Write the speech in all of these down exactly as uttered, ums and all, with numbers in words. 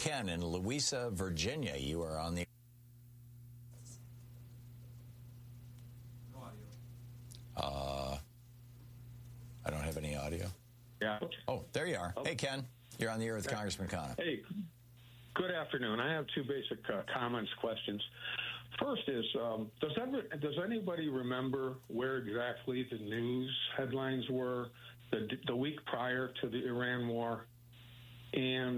Ken in Louisa, Virginia. You are on the... Uh, I don't have any audio. Yeah. Oh, there you are. Oh. Hey, Ken. You're on the air with Congressman Khanna. Hey, good afternoon. I have two basic uh, comments, questions. First is, um, does ever, does anybody remember where exactly the news headlines were the, the week prior to the Iran war? And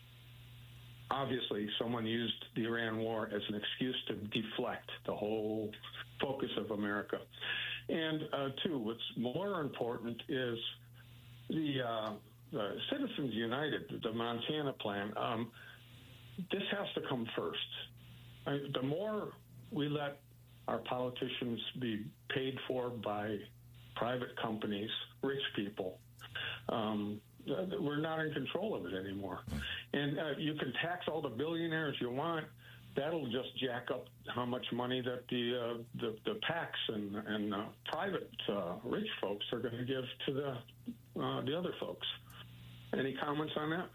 obviously, someone used the Iran war as an excuse to deflect the whole focus of America. And uh, two, what's more important is the, uh, the Citizens United, the Montana plan. Um, this has to come first. I, the more we let our politicians be paid for by private companies, rich people, um, we're not in control of it anymore. And uh, you can tax all the billionaires you want. That'll just jack up how much money that the uh, the, the PACs and, and uh, private uh, rich folks are going to give to the uh, the other folks. Any comments on that?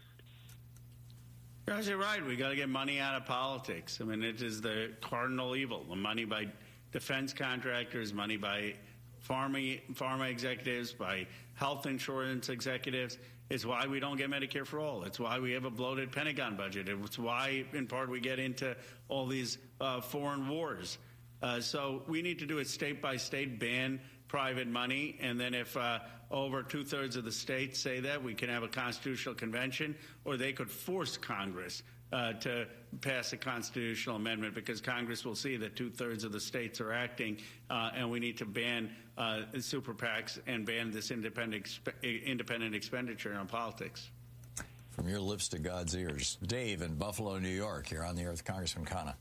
Guys, you're right. We got to get money out of politics. I mean, it is the cardinal evil. The money by defense contractors, money by pharma, pharma executives, by health insurance executives. It's why we don't get Medicare for all. It's why we have a bloated Pentagon budget. It's why, in part, we get into all these uh, foreign wars. Uh, so we need to do it state by state, ban private money, and then if uh, over two-thirds of the states say that, we can have a constitutional convention, or they could force Congress uh, to pass a constitutional amendment, because Congress will see that two-thirds of the states are acting, uh, and we need to ban uh, super PACs and ban this independent, exp independent expenditure on politics. From your lips to God's ears. Dave in Buffalo, New York. You're on the air with Congressman Khanna.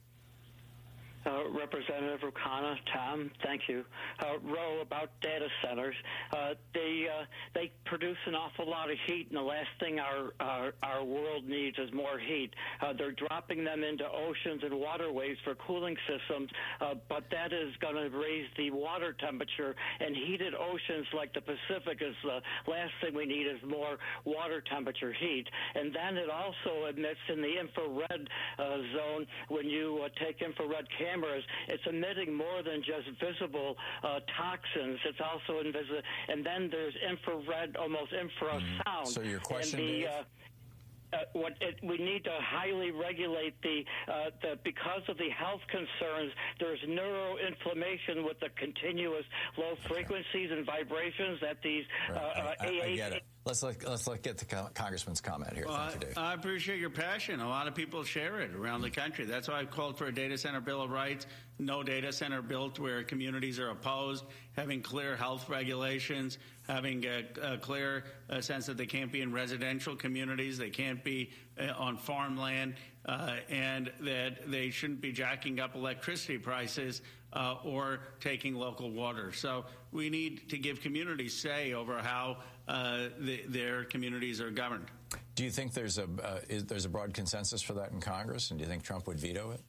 Uh, Representative Khanna, Tom, thank you. Uh, Roe, about data centers, uh, they uh, they produce an awful lot of heat, and the last thing our our, our world needs is more heat. Uh, they're dropping them into oceans and waterways for cooling systems, uh, but that is going to raise the water temperature, and heated oceans like the Pacific is the last thing we need is more water temperature heat. And then it also emits in the infrared uh, zone. When you uh, take infrared cameras, Cameras, it's emitting more than just visible uh, toxins. It's also invisible, and then there's infrared, almost infrasound. Mm. So your question, and the, Dave? Uh, Uh, what it, we need to highly regulate the, uh, the because of the health concerns. There's neuroinflammation with the continuous low frequencies and vibrations that these uh, right. I, I, A A. I get it. Let's let, let's let get the Congressman's comment here. Well, Thank you, Dave. I, I appreciate your passion. A lot of people share it around the country. That's why I've called for a data center bill of rights. No data center built where communities are opposed. Having clear health regulations. Having a, a clear uh, sense that they can't be in residential communities. They can't be uh, on farmland, uh, and that they shouldn't be jacking up electricity prices uh, or taking local water. So we need to give communities say over how uh, the, their communities are governed. Do you think there's a uh, is, there's a broad consensus for that in Congress, and do you think Trump would veto it?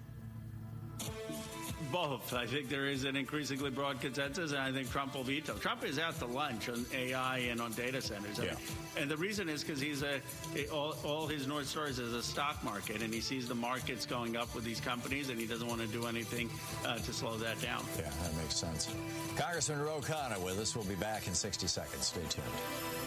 Both. I think there is an increasingly broad consensus, and I think Trump will veto. Trump is out to lunch on A I and on data centers. I Yeah. mean, and the reason is because he's a all, all his North Stars is a stock market, and he sees the markets going up with these companies, and he doesn't want to do anything uh, to slow that down. Yeah, that makes sense. Congressman Ro Khanna with us. We'll be back in sixty seconds. Stay tuned.